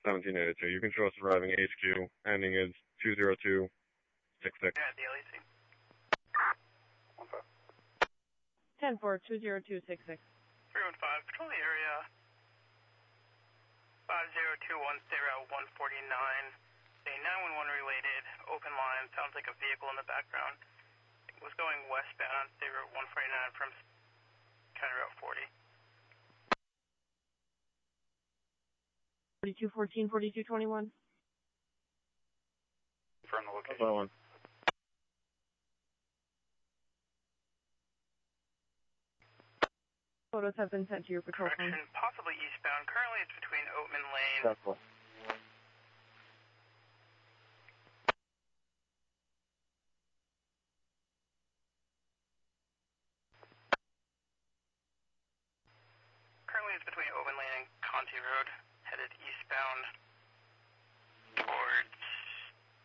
1782. You can show us arriving HQ. Ending is 20266. Yeah, the LEC. 10-4, 20266. 315, patrol the area. 5021, stay route 149. A 911 related, open line, sounds like a vehicle in the background. It was going westbound on state route 149 from county route 40. 4214, 4221. Confirm the location. That one. Photos have been sent to your patrol phone. Correction, possibly eastbound. Currently it's between Oatman Lane. Definitely. Currently it's between Oatman Lane and Conti Road, headed eastbound.